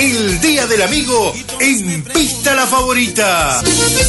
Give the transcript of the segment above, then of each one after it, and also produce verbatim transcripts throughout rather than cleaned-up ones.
el Día del Amigo en Pista La Favorita.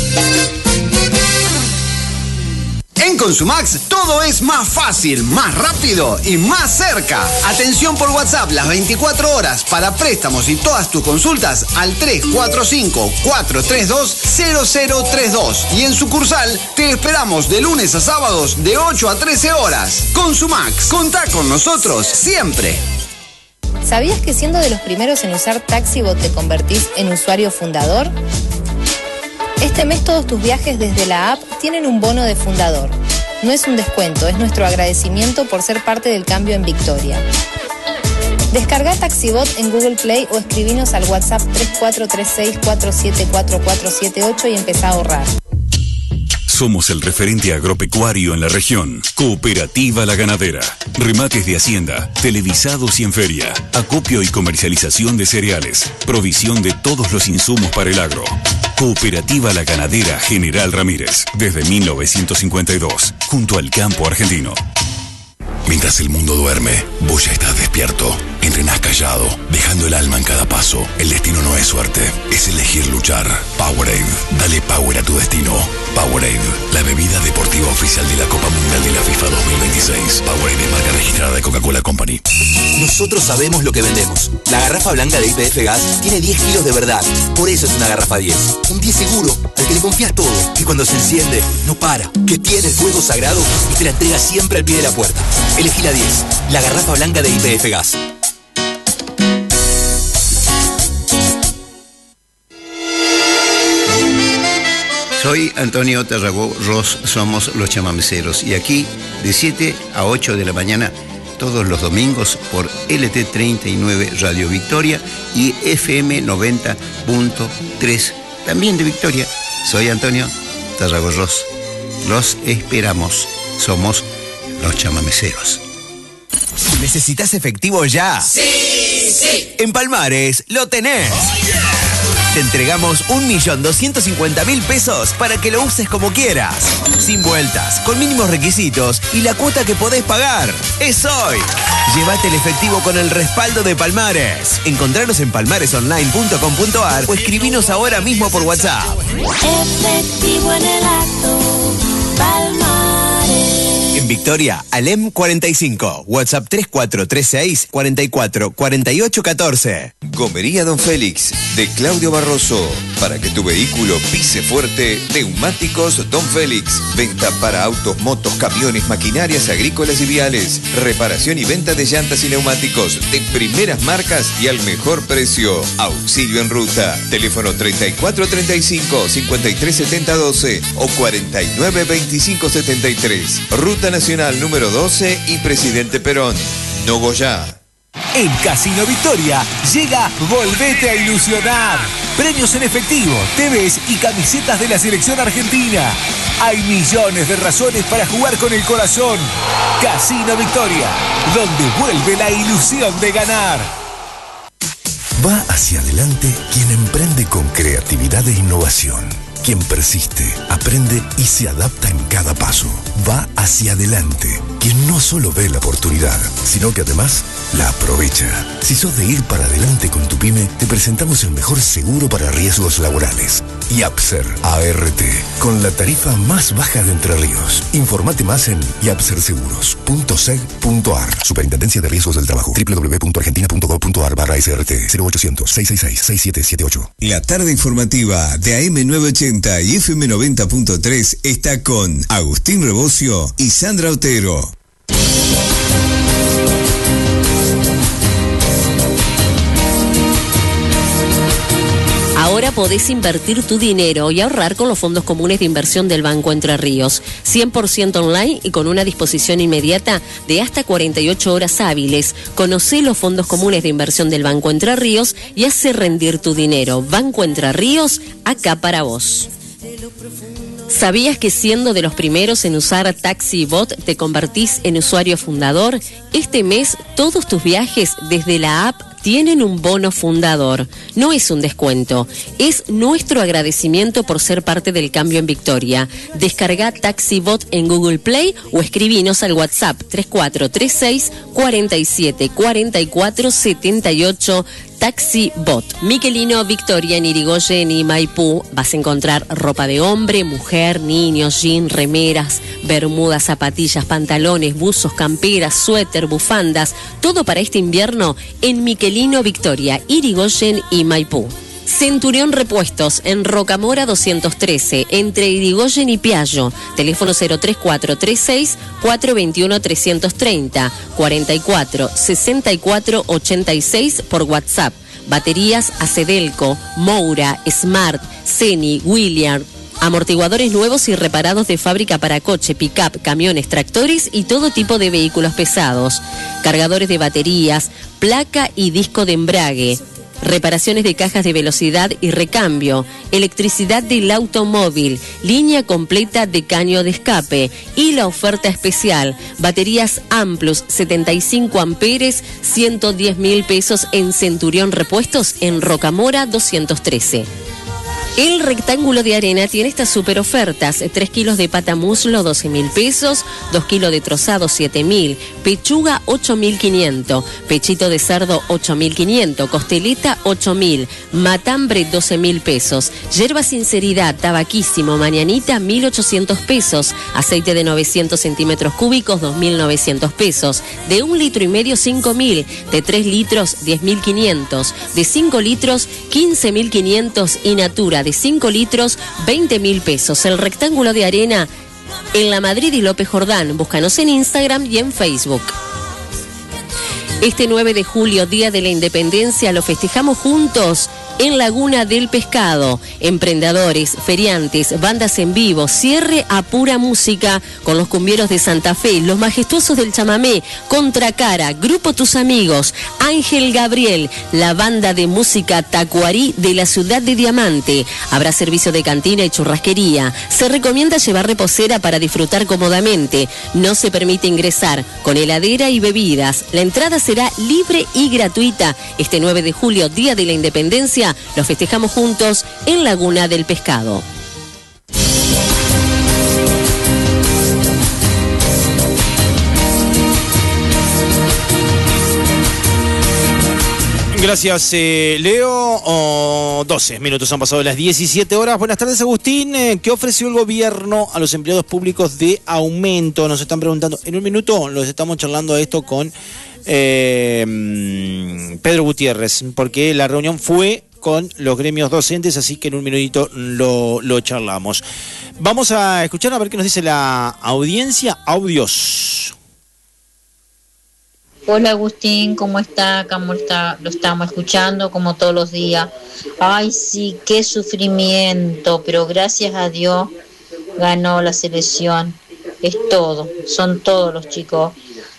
En Consumax todo es más fácil, más rápido y más cerca. Atención por WhatsApp las veinticuatro horas para préstamos y todas tus consultas al tres cuatro cinco, cuatro tres dos, cero cero tres dos. Y en sucursal te esperamos de lunes a sábados de ocho a trece horas. Consumax, contá con nosotros siempre. ¿Sabías que siendo de los primeros en usar TaxiBot te convertís en usuario fundador? Este mes todos tus viajes desde la app tienen un bono de fundador. No es un descuento, es nuestro agradecimiento por ser parte del cambio en Victoria. Descarga TaxiBot en Google Play o escribinos al WhatsApp tres cuatro tres seis, cuatro siete cuatro, cuatro siete ocho y empezá a ahorrar. Somos el referente agropecuario en la región. Cooperativa La Ganadera. Remates de hacienda, televisados y en feria. Acopio y comercialización de cereales. Provisión de todos los insumos para el agro. Cooperativa La Ganadera General Ramírez. Desde mil novecientos cincuenta y dos. Junto al campo argentino. Mientras el mundo duerme, vos ya estás despierto. Entrenás callado, dejando el alma en cada paso. El destino no es suerte, es elegir luchar. Powerade, dale power a tu destino. Powerade, la bebida deportiva oficial de la Copa Mundial de la FIFA dos mil veintiséis. Powerade es marca registrada de Coca-Cola Company. Nosotros sabemos lo que vendemos. La garrafa blanca de I P F Gas tiene diez kilos de verdad. Por eso es una garrafa diez. Un diez seguro, al que le confías todo. Que cuando se enciende, no para. Que tiene el fuego sagrado y te la entrega siempre al pie de la puerta. Elegí la diez, la garrafa blanca de I P F Gas. Soy Antonio Tarragó Ross, somos los chamameceros. Y aquí, de siete a ocho de la mañana, todos los domingos, por L T treinta y nueve Radio Victoria y F M noventa punto tres, también de Victoria. Soy Antonio Tarragó Ross. Los esperamos. Somos los chamameceros. ¿Necesitas efectivo ya? ¡Sí, sí! En Palmares lo tenés. Oh, yeah. Te entregamos un millón doscientos cincuenta mil pesos para que lo uses como quieras. Sin vueltas, con mínimos requisitos y la cuota que podés pagar. ¡Es hoy! Llévate el efectivo con el respaldo de Palmares. Encontranos en palmares online punto com punto a r o escribinos ahora mismo por WhatsApp. Efectivo en el acto, Palmares. En Victoria, Alem cuarenta y cinco, WhatsApp tres cuatro tres seis, cuatro cuatro, cuatro ocho uno cuatro. Gomería Don Félix, de Claudio Barroso. Para que tu vehículo pise fuerte, neumáticos Don Félix. Venta para autos, motos, camiones, maquinarias agrícolas y viales. Reparación y venta de llantas y neumáticos de primeras marcas y al mejor precio. Auxilio en ruta. Teléfono treinta y cuatro treinta y cinco, cincuenta y tres setenta doce o cuarenta y nueve veinticinco setenta y tres. Ruta Nacional número doce y Presidente Perón. Nogoyá. En Casino Victoria llega Volvete a Ilusionar. Premios en efectivo, T Vs y camisetas de la selección argentina. Hay millones de razones para jugar con el corazón. Casino Victoria, donde vuelve la ilusión de ganar. Va hacia adelante quien emprende con creatividad e innovación. Quien persiste, aprende y se adapta en cada paso. Va hacia adelante quien no solo ve la oportunidad, sino que además la aprovecha. Si sos de ir para adelante con tu pyme, te presentamos el mejor seguro para riesgos laborales. Yapser A R T, con la tarifa más baja de Entre Ríos. Informate más en yapser seguros punto seg punto a r. Superintendencia de Riesgos del Trabajo. doble u doble u doble u punto argentina punto gov punto a r barra S R T. cero ochocientos, seiscientos sesenta y seis, sesenta y siete setenta y ocho. La tarde informativa de A M novecientos ochenta y F M noventa punto tres está con Agustín Rebocio y Sandra Otero. Ahora podés invertir tu dinero y ahorrar con los fondos comunes de inversión del Banco Entre Ríos. cien por ciento online y con una disposición inmediata de hasta cuarenta y ocho horas hábiles. Conocé los fondos comunes de inversión del Banco Entre Ríos y hace rendir tu dinero. Banco Entre Ríos, acá para vos. ¿Sabías que siendo de los primeros en usar TaxiBot te convertís en usuario fundador? Este mes todos tus viajes desde la app tienen un bono fundador. No es un descuento, es nuestro agradecimiento por ser parte del cambio en Victoria. Descarga TaxiBot en Google Play o escribinos al WhatsApp tres cuatro tres seis, cuarenta y siete, cuarenta y cuatro, setenta y ocho. Taxi Bot. Miquelino, Victoria, en Irigoyen y Maipú vas a encontrar ropa de hombre, mujer, niños, jean, remeras, bermudas, zapatillas, pantalones, buzos, camperas, suéter, bufandas, todo para este invierno en Miquelino, Victoria, Irigoyen y Maipú. Centurión Repuestos en Rocamora doscientos trece, entre Irigoyen y Piallo. Teléfono cero tres cuatro tres seis, cuatro dos uno, tres tres cero, cuarenta y cuatro, sesenta y cuatro, ochenta y seis por WhatsApp. Baterías Acedelco, Moura, Smart, Ceni, William. Amortiguadores nuevos y reparados de fábrica para coche, pick-up, camiones, tractores y todo tipo de vehículos pesados. Cargadores de baterías, placa y disco de embrague. Reparaciones de cajas de velocidad y recambio, electricidad del automóvil, línea completa de caño de escape y la oferta especial, baterías Amplus setenta y cinco amperes, ciento diez mil pesos en Centurión Repuestos en Rocamora doscientos trece. El Rectángulo de Arena tiene estas super ofertas: tres kilos de pata muslo, doce mil pesos, dos kilos de trozado, siete mil, pechuga, ocho mil quinientos, pechito de cerdo, ocho mil quinientos, costeleta, ocho mil, matambre, doce mil pesos, yerba sinceridad, tabaquísimo, mañanita, mil ochocientos pesos, aceite de novecientos centímetros cúbicos, dos mil novecientos pesos, de un litro y medio, cinco mil, de tres litros, diez mil quinientos, de cinco litros, quince mil quinientos y Natura de cinco litros, veinte mil pesos. El Rectángulo de Arena en La Madrid y López Jordán. Búscanos en Instagram y en Facebook. Este nueve de julio, Día de la Independencia, lo festejamos juntos en Laguna del Pescado. Emprendedores, feriantes, bandas en vivo, cierre a pura música con los cumbieros de Santa Fe, los majestuosos del chamamé, Contracara, Grupo Tus Amigos, Ángel Gabriel, la banda de música Tacuarí de la ciudad de Diamante. Habrá servicio de cantina y churrasquería. Se recomienda llevar reposera para disfrutar cómodamente. No se permite ingresar con heladera y bebidas. La entrada será libre y gratuita. Este nueve de julio, Día de la Independencia, lo festejamos juntos en Laguna del Pescado. Gracias, eh, Leo. Oh, doce minutos han pasado de las diecisiete horas. Buenas tardes, Agustín. Eh, ¿Qué ofreció el gobierno a los empleados públicos de aumento? Nos están preguntando. En un minuto los estamos charlando esto con eh, Pedro Gutiérrez, porque la reunión fue con los gremios docentes, así que en un minutito lo, lo charlamos. Vamos a escuchar a ver qué nos dice la audiencia. Audios. Hola Agustín, ¿cómo está? ¿Cómo está? Lo estamos escuchando como todos los días. Ay, sí, qué sufrimiento, pero gracias a Dios ganó la selección. Es todo, son todos los chicos.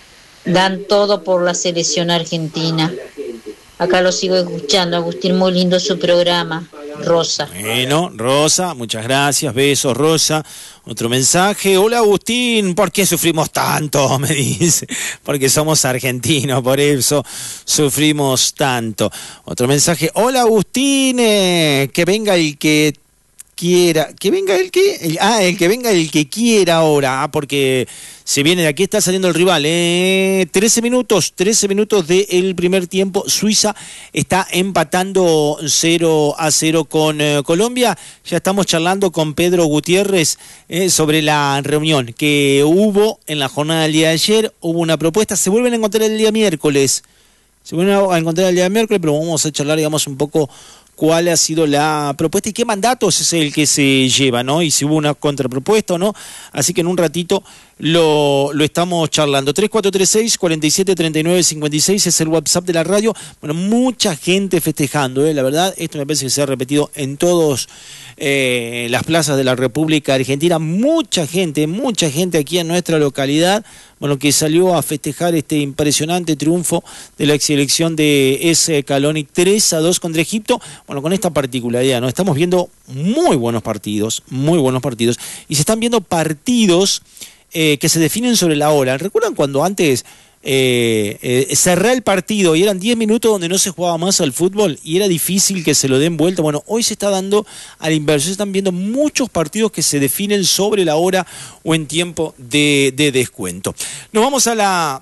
Dan todo por la selección argentina. Acá lo sigo escuchando, Agustín, muy lindo su programa. Rosa. Bueno, Rosa, muchas gracias, besos, Rosa. Otro mensaje: hola Agustín, ¿por qué sufrimos tanto? Me dice, porque somos argentinos, por eso sufrimos tanto. Otro mensaje: hola Agustín, eh, que venga el que quiera, que venga el que, el, ah, el que venga el que quiera ahora, ah, porque se viene de aquí, está saliendo el rival, eh, trece minutos, trece minutos del primer tiempo. Suiza está empatando cero a cero con eh, Colombia. Ya estamos charlando con Pedro Gutiérrez eh, sobre la reunión que hubo en la jornada del día de ayer. Hubo una propuesta, se vuelven a encontrar el día miércoles, se vuelven a encontrar el día miércoles, pero vamos a charlar, digamos, un poco cuál ha sido la propuesta y qué mandatos es el que se lleva, ¿no? Y si hubo una contrapropuesta o no. Así que en un ratito lo, lo estamos charlando. tres cuatro tres seis, cuatro siete tres nueve cinco seis es el WhatsApp de la radio. Bueno, mucha gente festejando, ¿eh? La verdad, esto me parece que se ha repetido en todas eh, las plazas de la República Argentina. Mucha gente, mucha gente aquí en nuestra localidad, bueno, que salió a festejar este impresionante triunfo de la selección de ese Scaloni tres a dos contra Egipto. Bueno, con esta particularidad, ¿no? Estamos viendo muy buenos partidos, muy buenos partidos, y se están viendo partidos eh, que se definen sobre la hora. ¿Recuerdan cuando antes eh, eh, cerré el partido y eran diez minutos donde no se jugaba más al fútbol y era difícil que se lo den vuelta? Bueno, hoy se está dando a la inversa. Se están viendo muchos partidos que se definen sobre la hora o en tiempo de, de descuento. Nos vamos a la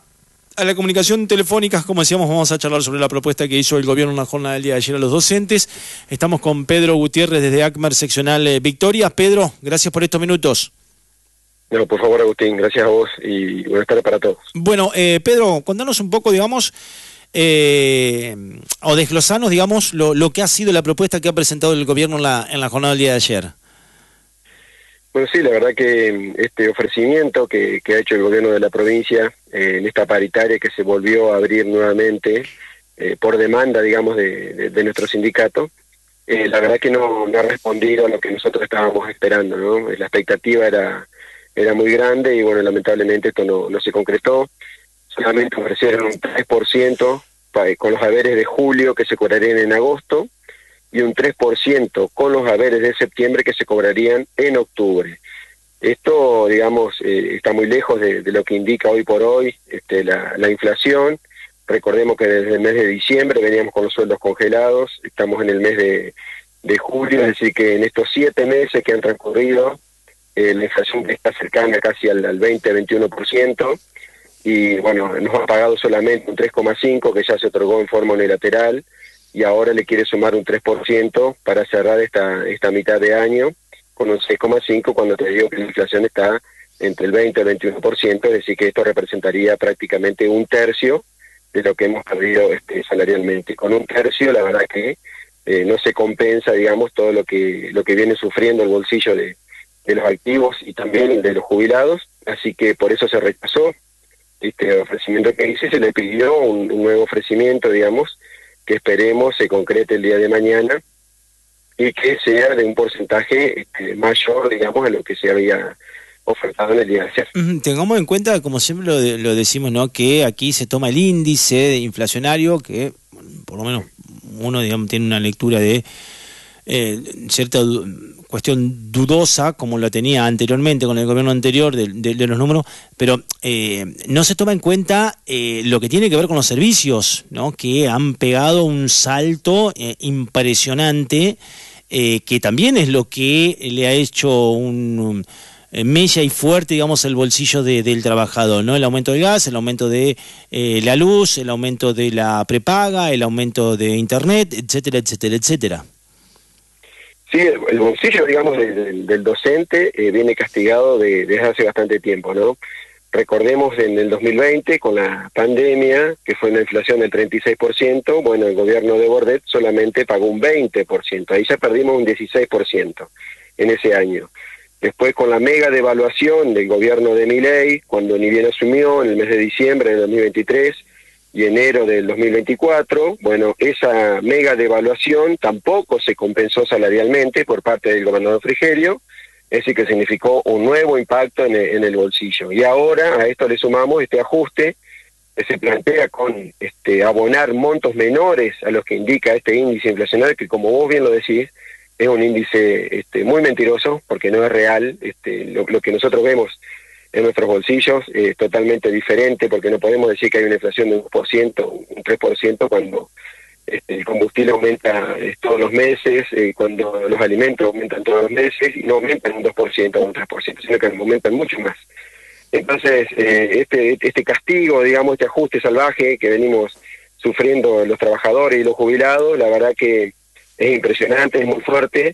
a la comunicación telefónica. Como decíamos, vamos a charlar sobre la propuesta que hizo el gobierno en la jornada del día de ayer a los docentes. Estamos con Pedro Gutiérrez desde ACMER Seccional eh, Victoria. Pedro, gracias por estos minutos. No, por favor, Agustín, gracias a vos y buenas tardes para todos. Bueno, eh, Pedro, contanos un poco, digamos, eh, o desglosanos, digamos, lo, lo que ha sido la propuesta que ha presentado el gobierno en la, en la jornada del día de ayer. Bueno, sí, la verdad que este ofrecimiento que, que ha hecho el gobierno de la provincia eh, en esta paritaria que se volvió a abrir nuevamente eh, por demanda, digamos, de, de, de nuestro sindicato, eh, la verdad que no, no ha respondido a lo que nosotros estábamos esperando, ¿no? La expectativa era, era muy grande y, bueno, lamentablemente esto no, no se concretó. Solamente ofrecieron un tres por ciento para, con los haberes de julio que se cobrarían en agosto, y un tres por ciento con los haberes de septiembre que se cobrarían en octubre. Esto, digamos, eh, está muy lejos de, de lo que indica hoy por hoy este, la, la inflación. Recordemos que desde el mes de diciembre veníamos con los sueldos congelados, estamos en el mes de, de julio, es decir que en estos siete meses que han transcurrido, eh, la inflación está cercana casi al, al veinte, veintiuno por ciento, y bueno, nos ha pagado solamente un tres coma cinco por ciento que ya se otorgó en forma unilateral, y ahora le quiere sumar un tres por ciento para cerrar esta esta mitad de año con un seis coma cinco por ciento, cuando te digo que la inflación está entre el veinte y el veintiuno por ciento, es decir que esto representaría prácticamente un tercio de lo que hemos perdido este, salarialmente. Con un tercio, la verdad que eh, no se compensa, digamos, todo lo que lo que viene sufriendo el bolsillo de, de los activos y también de los jubilados, así que por eso se rechazó este ofrecimiento que hice, se le pidió un, un nuevo ofrecimiento, digamos, que esperemos se concrete el día de mañana y que sea de un porcentaje este, mayor, digamos, a lo que se había ofertado en el día de ayer. Tengamos en cuenta, como siempre lo, de, lo decimos, ¿no?, que aquí se toma el índice inflacionario, que bueno, por lo menos uno, digamos, tiene una lectura de eh, cierta du cuestión dudosa, como lo tenía anteriormente con el gobierno anterior, de, de, de los números, pero eh, no se toma en cuenta eh, lo que tiene que ver con los servicios, ¿no?, que han pegado un salto eh, impresionante, eh, que también es lo que le ha hecho un... un mella y fuerte, digamos, el bolsillo de, del trabajador, ¿no? El aumento del gas, el aumento de eh, la luz, el aumento de la prepaga, el aumento de internet, etcétera, etcétera, etcétera. Sí, el, el bolsillo, digamos, de, de, del docente eh, viene castigado de, desde hace bastante tiempo, ¿no? Recordemos en el dos mil veinte, con la pandemia, que fue una inflación del treinta y seis por ciento, bueno, el gobierno de Bordet solamente pagó un veinte por ciento, ahí ya perdimos un dieciséis por ciento en ese año. Después, con la mega devaluación del gobierno de Milei, cuando ni bien asumió en el mes de diciembre del dos mil veintitrés y enero del dos mil veinticuatro, bueno, esa mega devaluación tampoco se compensó salarialmente por parte del gobernador Frigerio, es decir, que significó un nuevo impacto en el, en el bolsillo. Y ahora a esto le sumamos este ajuste que se plantea con este abonar montos menores a los que indica este índice inflacionario, que como vos bien lo decís, es un índice este, muy mentiroso, porque no es real. Este, lo, lo que nosotros vemos en nuestros bolsillos es totalmente diferente, porque no podemos decir que hay una inflación de un dos por ciento, un tres por ciento, cuando este, el combustible aumenta eh, todos los meses, eh, cuando los alimentos aumentan todos los meses, y no aumentan un dos por ciento o un tres por ciento, sino que aumentan mucho más. Entonces, eh, este, este castigo, digamos, este ajuste salvaje que venimos sufriendo los trabajadores y los jubilados, la verdad que es impresionante, es muy fuerte,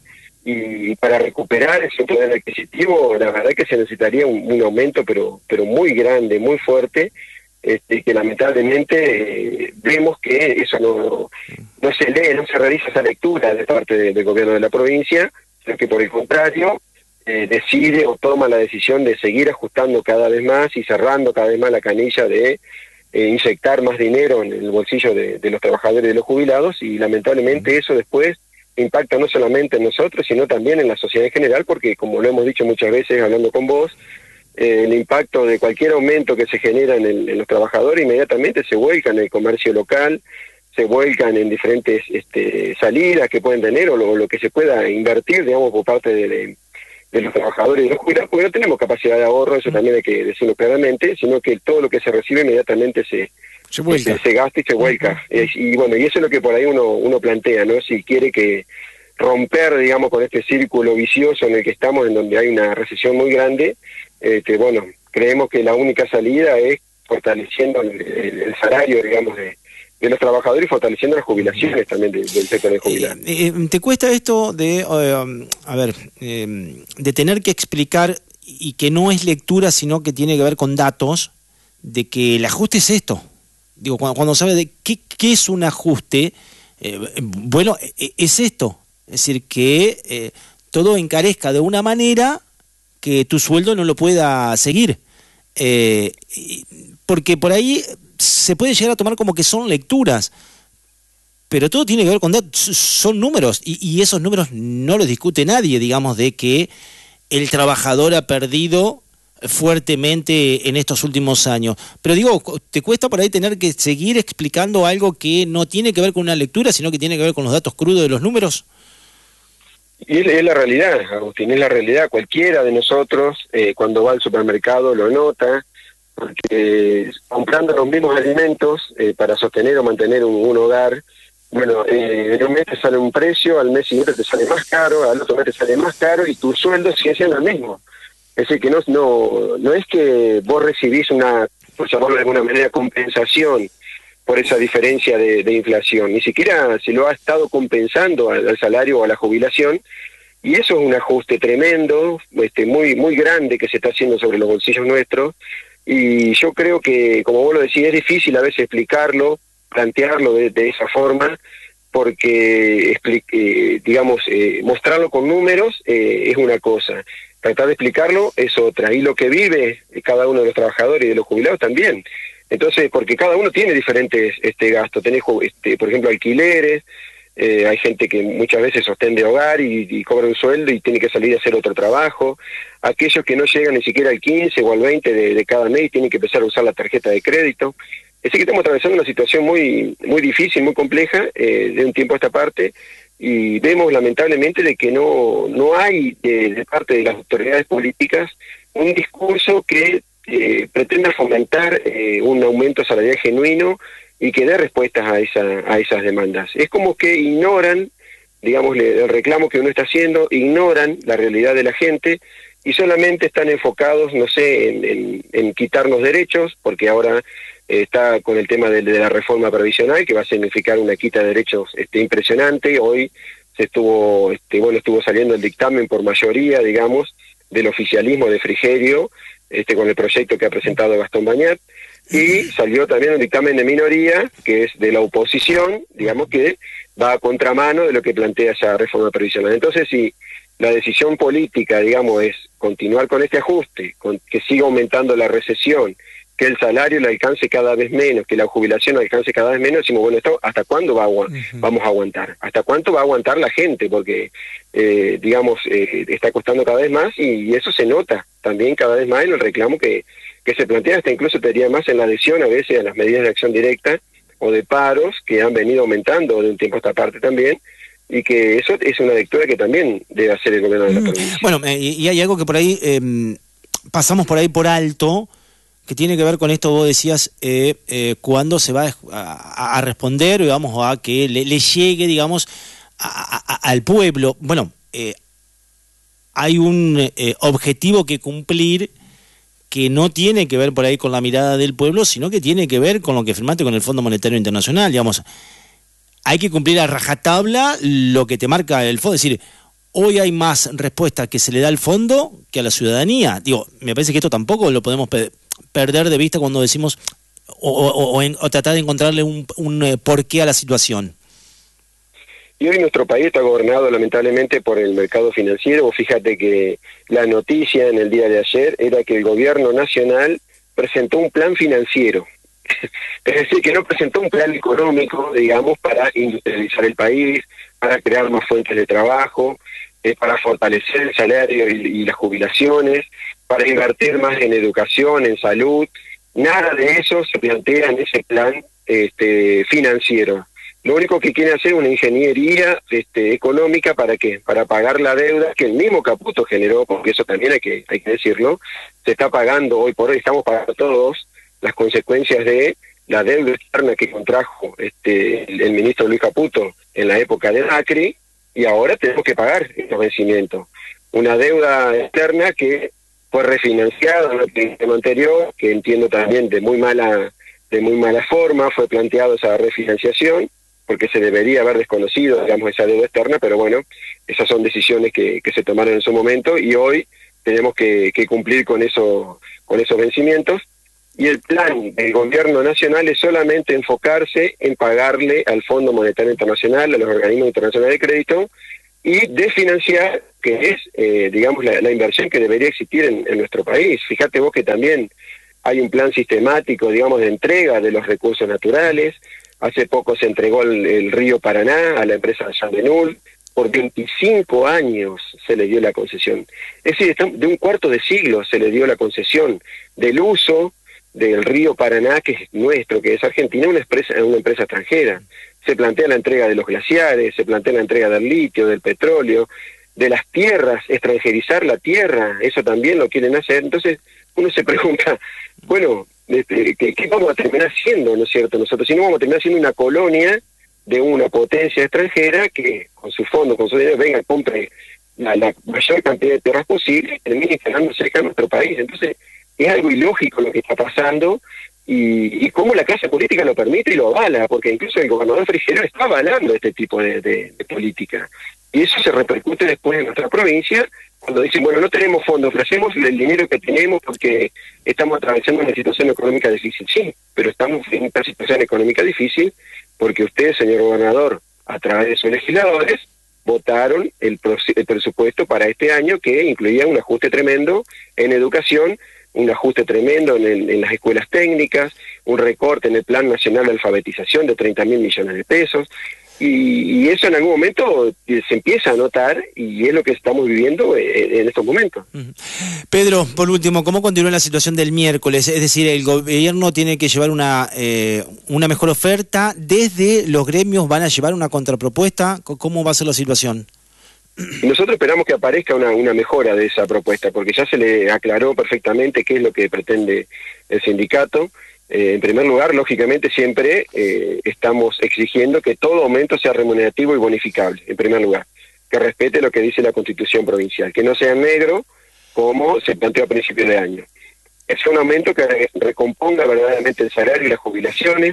y para recuperar ese poder adquisitivo, la verdad que se necesitaría un, un aumento, pero pero muy grande, muy fuerte, este, que lamentablemente eh, vemos que eso no, no se lee, no se realiza esa lectura de parte de, del gobierno de la provincia, sino que por el contrario, eh, decide o toma la decisión de seguir ajustando cada vez más y cerrando cada vez más la canilla de Eh, inyectar más dinero en el bolsillo de, de los trabajadores y de los jubilados, y lamentablemente eso después impacta no solamente en nosotros, sino también en la sociedad en general, porque como lo hemos dicho muchas veces hablando con vos, eh, el impacto de cualquier aumento que se genera en, el, en los trabajadores inmediatamente se vuelca en el comercio local, se vuelcan en diferentes este, salidas que pueden tener, o lo, lo que se pueda invertir, digamos, por parte de, de de los trabajadores y los jubilados, porque no tenemos capacidad de ahorro, eso también hay que decirlo claramente, sino que todo lo que se recibe inmediatamente se, se, vuelca. se, se gasta y se vuelca. Uh-huh. Y, y bueno, y eso es lo que por ahí uno, uno plantea, ¿no? Si quiere que romper, digamos, con este círculo vicioso en el que estamos, en donde hay una recesión muy grande, este, bueno, creemos que la única salida es fortaleciendo el, el, el salario, digamos, de, de los trabajadores y fortaleciendo las jubilaciones también de, del sector de jubilados. Eh, eh, ¿Te cuesta esto de, eh, a ver, eh, de tener que explicar y que no es lectura, sino que tiene que ver con datos, de que el ajuste es esto? Digo, cuando, cuando sabe de qué, qué es un ajuste, eh, bueno, es esto. Es decir, que eh, todo encarezca de una manera que tu sueldo no lo pueda seguir. Eh, porque por ahí se puede llegar a tomar como que son lecturas, pero todo tiene que ver con datos, son números, y, y esos números no los discute nadie, digamos, de que el trabajador ha perdido fuertemente en estos últimos años. Pero digo, ¿te cuesta por ahí tener que seguir explicando algo que no tiene que ver con una lectura, sino que tiene que ver con los datos crudos de los números? Y es, es la realidad, Agustín, es la realidad. Cualquiera de nosotros, eh, cuando va al supermercado, lo nota, porque comprando los mismos alimentos eh, para sostener o mantener un, un hogar, bueno, eh, en un mes te sale un precio, al mes siguiente te sale más caro, al otro mes te sale más caro y tu sueldo sigue siendo el mismo. Es decir, que no, no, no es que vos recibís una, por llamarlo de alguna manera, compensación por esa diferencia de, de inflación, ni siquiera se lo ha estado compensando al, al salario o a la jubilación, y eso es un ajuste tremendo, este, muy, muy grande que se está haciendo sobre los bolsillos nuestros. Y yo creo que, como vos lo decís, es difícil a veces explicarlo, plantearlo de, de esa forma, porque, eh, digamos, eh, mostrarlo con números eh, es una cosa, tratar de explicarlo es otra, y lo que vive cada uno de los trabajadores y de los jubilados también. Entonces, porque cada uno tiene diferentes este, gastos, tenés, este, por ejemplo, alquileres, eh, hay gente que muchas veces sostén de hogar y, y cobra un sueldo y tiene que salir a hacer otro trabajo, aquellos que no llegan ni siquiera al quince o al veinte de, de cada mes tienen que empezar a usar la tarjeta de crédito. Es decir, que estamos atravesando una situación muy muy difícil, muy compleja, eh, de un tiempo a esta parte, y vemos lamentablemente de que no, no hay de, de parte de las autoridades políticas un discurso que eh, pretenda fomentar eh, un aumento salarial genuino y que dé respuestas a, esa, a esas demandas. Es como que ignoran, digamos, el reclamo que uno está haciendo, ignoran la realidad de la gente y solamente están enfocados, no sé, en, en, en quitarnos derechos, porque ahora eh, está con el tema de, de la reforma previsional, que va a significar una quita de derechos este, impresionante. Hoy se estuvo, este, bueno, estuvo saliendo el dictamen por mayoría, digamos, del oficialismo de Frigerio, este, con el proyecto que ha presentado Gastón Bañat, y salió también un dictamen de minoría, que es de la oposición, digamos, que va a contramano de lo que plantea esa reforma previsional. Entonces, si la decisión política, digamos, es continuar con este ajuste, con que siga aumentando la recesión, que el salario le alcance cada vez menos, que la jubilación le alcance cada vez menos, decimos, bueno, esto, ¿hasta cuándo va a agu- uh-huh. vamos a aguantar? ¿Hasta cuánto va a aguantar la gente? Porque, eh, digamos, eh, está costando cada vez más y, y eso se nota también cada vez más en el reclamo que, que se plantea, hasta incluso te diría más en la adhesión a veces a las medidas de acción directa o de paros que han venido aumentando de un tiempo a esta parte también, y que eso es una lectura que también debe hacer el gobierno de la provincia. Bueno, eh, y hay algo que por ahí eh, pasamos por ahí por alto, que tiene que ver con esto, vos decías, eh, eh, cuándo se va a, a responder, digamos, a que le, le llegue, digamos, a, a, al pueblo. Bueno, eh, hay un eh, objetivo que cumplir que no tiene que ver por ahí con la mirada del pueblo, sino que tiene que ver con lo que firmaste con el Fondo Monetario Internacional, digamos. Hay que cumplir a rajatabla lo que te marca el fondo, es decir, hoy hay más respuesta que se le da al fondo que a la ciudadanía. Digo, me parece que esto tampoco lo podemos pe- perder de vista cuando decimos o, o, o, en, o tratar de encontrarle un, un eh, porqué a la situación. Y hoy nuestro país está gobernado lamentablemente por el mercado financiero. Fíjate que la noticia en el día de ayer era que el gobierno nacional presentó un plan financiero. Es decir, que no presentó un plan económico, digamos, para industrializar el país, para crear más fuentes de trabajo, eh, para fortalecer el salario y, y las jubilaciones, para invertir más en educación, en salud. Nada de eso se plantea en ese plan este, financiero. Lo único que quiere hacer es una ingeniería este, económica, ¿para qué? Para pagar la deuda que el mismo Caputo generó, porque eso también hay que, hay que decirlo. Se está pagando, hoy por hoy estamos pagando todos las consecuencias de la deuda externa que contrajo este, el, el ministro Luis Caputo en la época de Macri, y ahora tenemos que pagar estos vencimientos. Una deuda externa que fue refinanciado en el sistema anterior, que entiendo también de muy mala de muy mala forma, fue planteado esa refinanciación, porque se debería haber desconocido, digamos, esa deuda externa, pero bueno, esas son decisiones que, que se tomaron en su momento y hoy tenemos que, que cumplir con eso, con esos vencimientos. Y el plan del gobierno nacional es solamente enfocarse en pagarle al Fondo Monetario Internacional, a los organismos internacionales de crédito, y desfinanciar, que es, eh, digamos, la, la inversión que debería existir en, en nuestro país. Fíjate vos que también hay un plan sistemático, digamos, de entrega de los recursos naturales. Hace poco se entregó el, el río Paraná a la empresa Yandenul, por veinticinco años se le dio la concesión. Es decir, de un cuarto de siglo se le dio la concesión del uso del río Paraná, que es nuestro, que es Argentina, una empresa, una empresa extranjera. Se plantea la entrega de los glaciares, se plantea la entrega del litio, del petróleo, de las tierras, extranjerizar la tierra, eso también lo quieren hacer. Entonces uno se pregunta, bueno, ¿qué, qué vamos a terminar siendo, no es cierto? Nosotros, si no, vamos a terminar siendo una colonia de una potencia extranjera que con su fondo, con su dinero, venga, compre la, la mayor cantidad de tierras posible y termine instalando cerca de nuestro país. Entonces es algo ilógico lo que está pasando y, y cómo la clase política lo permite y lo avala, porque incluso el gobernador Frigerio está avalando este tipo de, de, de política. Y eso se repercute después en nuestra provincia, cuando dicen, bueno, no tenemos fondos, ofrecemos el dinero que tenemos porque estamos atravesando una situación económica difícil. Sí, pero estamos en una situación económica difícil porque usted, señor gobernador, a través de sus legisladores, votaron el, el presupuesto para este año, que incluía un ajuste tremendo en educación, un ajuste tremendo en, el, en las escuelas técnicas, un recorte en el Plan Nacional de Alfabetización de treinta mil millones de pesos. Y, y eso en algún momento se empieza a notar y es lo que estamos viviendo en, en estos momentos. Pedro, por último, ¿cómo continúa la situación del miércoles? Es decir, el gobierno tiene que llevar una eh, una mejor oferta, desde los gremios van a llevar una contrapropuesta, ¿cómo va a ser la situación? Y nosotros esperamos que aparezca una, una mejora de esa propuesta, porque ya se le aclaró perfectamente qué es lo que pretende el sindicato. Eh, en primer lugar, lógicamente, siempre eh, estamos exigiendo que todo aumento sea remunerativo y bonificable, en primer lugar, que respete lo que dice la Constitución provincial, que no sea negro como se planteó a principios de año. Es un aumento que re recomponga verdaderamente el salario y las jubilaciones,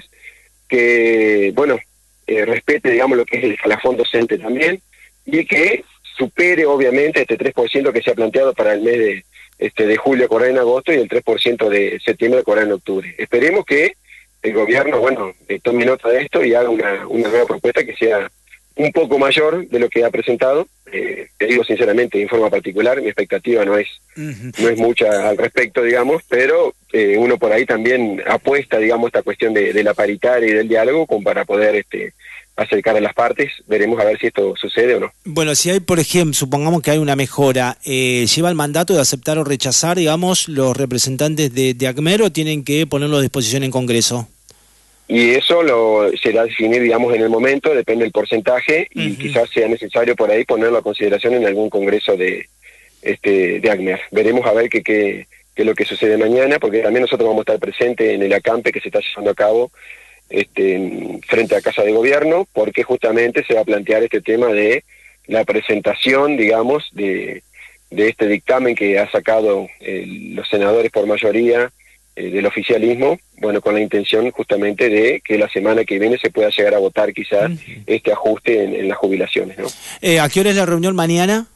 que, bueno, eh, respete, digamos, lo que es el escalafón docente también, y que supere, obviamente, este tres por ciento que se ha planteado para el mes de Este, de julio correr en agosto y el tres por ciento de septiembre correr en octubre. Esperemos que el gobierno, bueno, eh, tome nota de esto y haga una, una nueva propuesta que sea un poco mayor de lo que ha presentado. Eh, te digo sinceramente, en forma particular, mi expectativa no es uh-huh. no es mucha al respecto, digamos, pero eh, uno por ahí también apuesta, digamos, esta cuestión de, de la paritaria y del diálogo como para poder este acercar a las partes. Veremos a ver si esto sucede o no. Bueno, si hay, por ejemplo, supongamos que hay una mejora, eh, ¿lleva el mandato de aceptar o rechazar, digamos, los representantes de, de ACMER o tienen que ponerlo a disposición en Congreso? Y eso lo será definir, digamos, en el momento, depende del porcentaje, y uh-huh. quizás sea necesario por ahí ponerlo a consideración en algún congreso de este de ACMER. Veremos a ver qué qué qué es lo que sucede mañana, porque también nosotros vamos a estar presentes en el acampe que se está llevando a cabo este frente a Casa de Gobierno, porque justamente se va a plantear este tema de la presentación, digamos, de, de este dictamen que ha sacado eh, los senadores por mayoría eh, del oficialismo, bueno, con la intención justamente de que la semana que viene se pueda llegar a votar quizás uh-huh. este ajuste en, en las jubilaciones, ¿no? Eh, ¿A qué hora es la reunión mañana?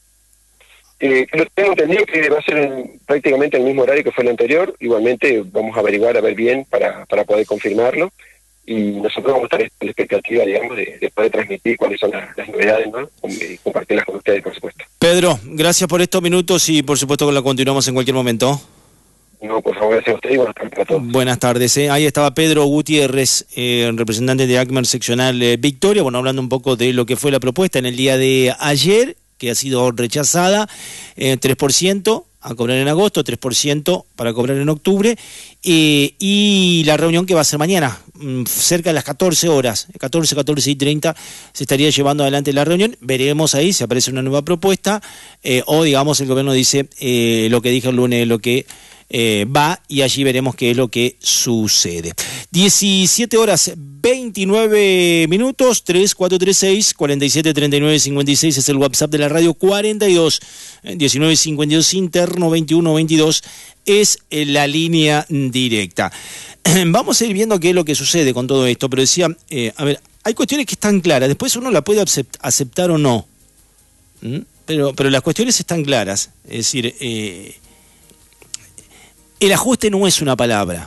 Eh, tengo entendido que va a ser en, prácticamente el mismo horario que fue el anterior. Igualmente vamos a averiguar, a ver bien para, para poder confirmarlo, y nosotros vamos a estar en la expectativa, digamos, de, de poder transmitir cuáles son las, las novedades, ¿no? Y compartirlas con ustedes, por supuesto. Pedro, gracias por estos minutos y por supuesto que la continuamos en cualquier momento. No, por favor, gracias a ustedes y buenas tardes a todos. Buenas tardes. ¿eh? Ahí estaba Pedro Gutiérrez, eh, representante de ACMER seccional eh, Victoria, bueno, hablando un poco de lo que fue la propuesta en el día de ayer, que ha sido rechazada, eh, tres por ciento a cobrar en agosto, tres por ciento para cobrar en octubre, eh, y la reunión que va a ser mañana, mmm, cerca de las catorce horas, catorce, catorce y treinta, se estaría llevando adelante la reunión. Veremos ahí si aparece una nueva propuesta, eh, o digamos el gobierno dice eh, lo que dije el lunes, lo que eh, va y allí veremos qué es lo que sucede. diecisiete horas veintinueve minutos, tres cuatro tres seis, cuatro siete tres nueve cinco seis es el WhatsApp de la radio, cuarenta y dos diecinueve cincuenta y dos interno veintiuno veintidós es la línea directa. Vamos a ir viendo qué es lo que sucede con todo esto, pero decía, eh, a ver, hay cuestiones que están claras, después uno la puede acept- aceptar o no, ¿Mm? pero, pero las cuestiones están claras, es decir, eh, el ajuste no es una palabra,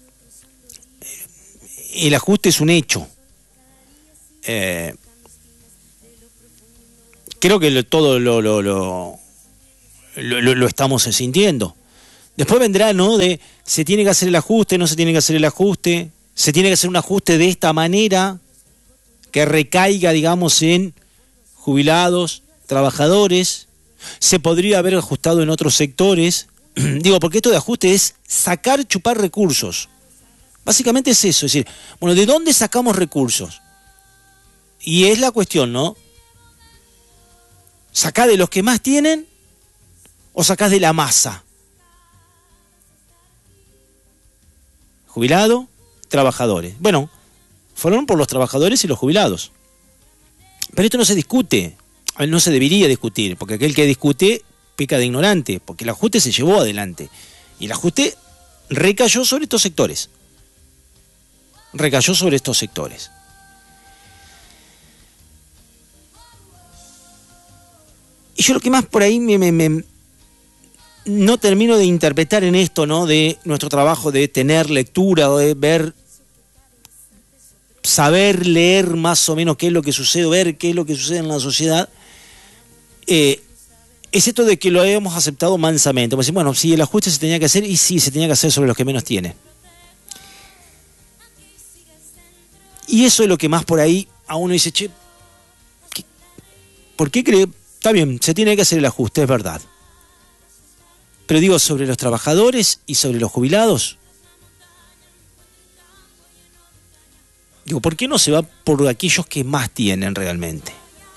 el ajuste es un hecho. Eh, creo que lo, todo lo, lo, lo, lo, lo estamos sintiendo. Después vendrá, ¿no? De se tiene que hacer el ajuste, no se tiene que hacer el ajuste, se tiene que hacer un ajuste de esta manera que recaiga, digamos, en jubilados, trabajadores, se podría haber ajustado en otros sectores. Digo, porque esto de ajuste es sacar, chupar recursos. Básicamente es eso, es decir, bueno, ¿de dónde sacamos recursos? Y es la cuestión, ¿no? ¿Sacás de los que más tienen o sacás de la masa? Jubilado, trabajadores. Bueno, fueron por los trabajadores y los jubilados. Pero esto no se discute, no se debería discutir, porque aquel que discute peca de ignorante, porque el ajuste se llevó adelante. Y el ajuste recayó sobre estos sectores. Recayó sobre estos sectores. Y yo lo que más por ahí me, me, me no termino de interpretar en esto, ¿no? De nuestro trabajo de tener lectura, o de ver, saber leer más o menos qué es lo que sucede, ver qué es lo que sucede en la sociedad, eh, es esto de que lo hemos aceptado mansamente. Pues, bueno, sí, el ajuste se tenía que hacer, y sí, se tenía que hacer sobre los que menos tienen. Y eso es lo que más por ahí a uno dice, che, ¿qué? ¿Por qué cree? Está bien, se tiene que hacer el ajuste, es verdad. Pero digo, sobre los trabajadores y sobre los jubilados. Digo, ¿por qué no se va por aquellos que más tienen realmente?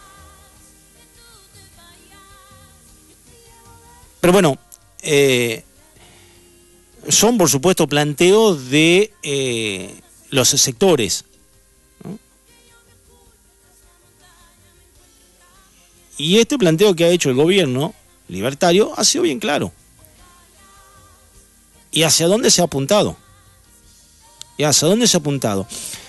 Pero bueno, eh, son por supuesto planteos de eh, los sectores, ¿no? Y este planteo que ha hecho el gobierno libertario ha sido bien claro. ¿Y hacia dónde se ha apuntado? ¿Y hacia dónde se ha apuntado?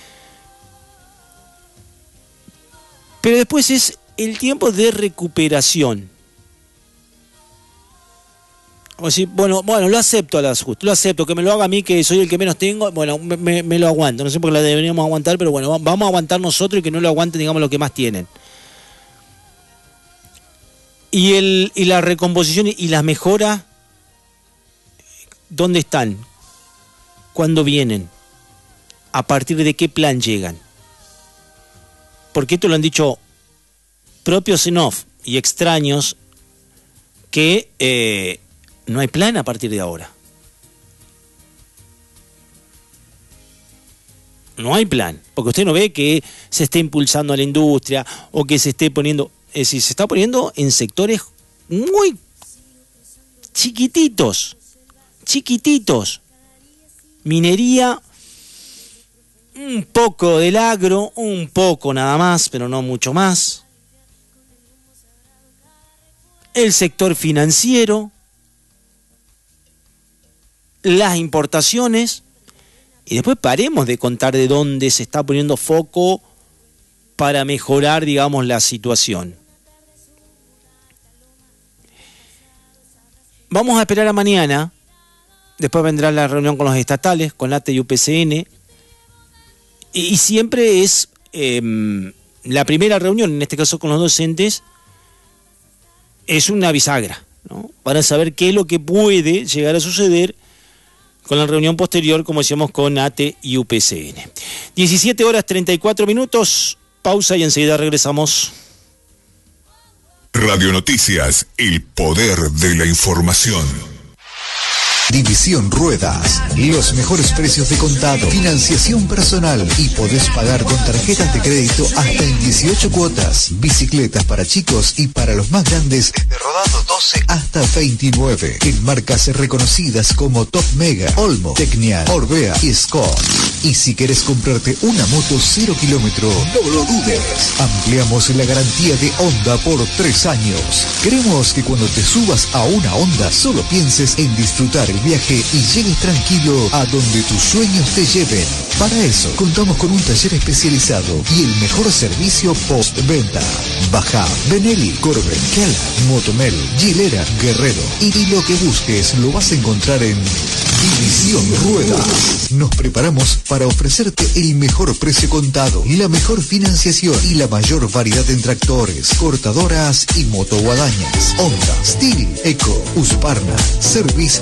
Pero después es el tiempo de recuperación. O decir, bueno, bueno, lo acepto al ajuste, lo acepto, que me lo haga a mí, que soy el que menos tengo, bueno, me, me, me lo aguanto. No sé por qué la deberíamos aguantar, pero bueno, vamos a aguantar nosotros y que no lo aguanten, digamos, los que más tienen. Y, el, y la recomposición y las mejoras, ¿dónde están? ¿Cuándo vienen? ¿A partir de qué plan llegan? Porque esto lo han dicho propios en off y extraños, que eh, no hay plan a partir de ahora. No hay plan, porque usted no ve que se esté impulsando a la industria o que se esté poniendo... Es decir, se está poniendo en sectores muy chiquititos, chiquititos. Minería, un poco del agro, un poco nada más, pero no mucho más. El sector financiero, las importaciones, y después paremos de contar de dónde se está poniendo foco para mejorar, digamos, la situación. Vamos a esperar a mañana, después vendrá la reunión con los estatales, con A T E y U P C N, y, y siempre es eh, la primera reunión, en este caso con los docentes, es una bisagra, ¿no? Para saber qué es lo que puede llegar a suceder con la reunión posterior, como decíamos, con A T E y U P C N. diecisiete horas treinta y cuatro minutos, pausa y enseguida regresamos. Radio Noticias, el poder de la información. División Ruedas. Los mejores precios de contado, financiación personal y podés pagar con tarjetas de crédito hasta en dieciocho cuotas. Bicicletas para chicos y para los más grandes de rodado doce hasta veintinueve. En marcas reconocidas como Top Mega, Olmo, Tecnial, Orbea y Scott. Y si querés comprarte una moto cero kilómetro, no lo dudes. Ampliamos la garantía de Honda por tres años. Queremos que cuando te subas a una Honda solo pienses en disfrutar el viaje y llegues tranquilo a donde tus sueños te lleven. Para eso, contamos con un taller especializado y el mejor servicio postventa. Baja, Benelli, Corben, Keller, Motomel, Gilera, Guerrero. Y, y lo que busques lo vas a encontrar en División Ruedas. Nos preparamos para ofrecerte el mejor precio contado, la mejor financiación y la mayor variedad en tractores, cortadoras y motoguadañas. Honda, Steel, Eco, Husqvarna, Service